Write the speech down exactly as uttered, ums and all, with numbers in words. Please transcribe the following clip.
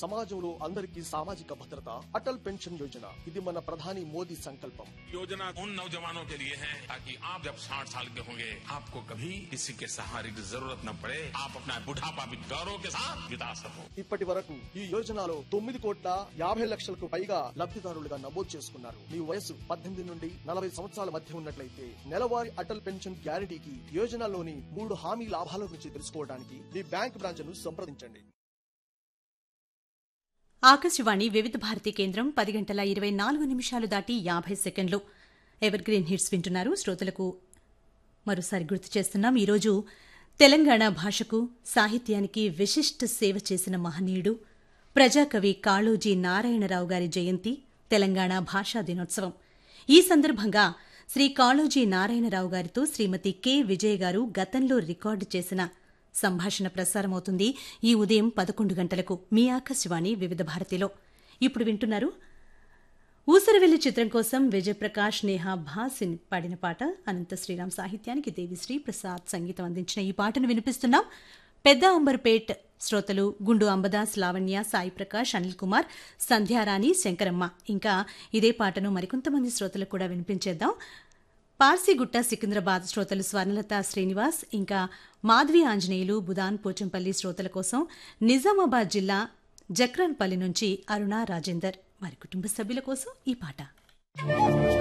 సమాజంలో అందరికీ సామాజిక భద్రత అటల్ పెన్షన్ యోజన ఇది మన ప్రధాని మోదీ సంకల్పం. योजना उन नौजवानों के लिए है ताकि आप जब साठ साल के होंगे आपको कभी किसी के सहारे की जरूरत न पड़े, आप अपना बुढ़ापा भी गौरव के साथ बिता सको. ఇప్పటి వరకు ఈ యోజనలో తొమ్మిది కోట్ల యాభై లక్షలకు పైగా లబ్ధిదారులుగా నమోదు చేసుకున్నారు. మీ వయసు పద్దెనిమిది నుండి నలభై సంవత్సరాల మధ్య ఉన్నట్లయితే నెలవారీ అటల్ పెన్షన్ గ్యారంటీకి యోజనలోని మూడు హామీ లాభాల గురించి తెలుసుకోవడానికి మీ బ్యాంక్ బ్రాంచ్ ను సంప్రదించండి. ఆకాశవాణి వివిధ భారతి కేంద్రం పది గంటల ఇరవై నాలుగు నిమిషాలు దాటి యాభై సెకండ్లు ఎవర్ గ్రీన్ హిట్స్ వింటున్నారు. శ్రోతలకు మరోసారి గుర్తు చేస్తున్నాం. ఈరోజు తెలంగాణ భాషకు సాహిత్యానికి విశిష్ట సేవ చేసిన మహనీయుడు ప్రజాకవి కాళోజీ నారాయణరావు గారి జయంతి, తెలంగాణ భాషా దినోత్సవం. ఈ సందర్భంగా శ్రీ కాళోజీ నారాయణరావు గారితో శ్రీమతి కె విజయ గారు గతంలో రికార్డు చేసిన సంభాషణ ప్రసారమవుతుంది ఈ ఉదయం పదకొండు గంటలకు మీ ఆకాశవాణి వివిధ భారతిలో. ఇప్పుడు వింటున్నారు ఊసరవెల్లి చిత్రం కోసం విజయప్రకాష్, నేహా భాసిన్ పాడిన పాట. అనంత శ్రీరామ్ సాహిత్యానికి దేవిశ్రీ ప్రసాద్ సంగీతం అందించిన ఈ పాటను వినిపిస్తున్నాం. పెద్ద అంబర్పేట్ శ్రోతలు గుండు అంబదాస్, లావణ్య, సాయి ప్రకాష్, అనిల్ కుమార్, సంధ్యారాణి, శంకరమ్మ. ఇంకా ఇదే పాటను మరికొంతమంది శ్రోతలకు కూడా వినిపించేద్దాం. పార్సీగుట్ట సికింద్రాబాద్ శ్రోతలు స్వర్ణలత శ్రీనివాస్, ఇంకా మాధవి ఆంజనేయులు, బుదాన్ పోచంపల్లి శ్రోతల కోసం నిజామాబాద్ జిల్లా జక్రాన్పల్లి నుంచి అరుణ రాజేందర్, వారి కుటుంబ సభ్యుల కోసం ఈ పాట.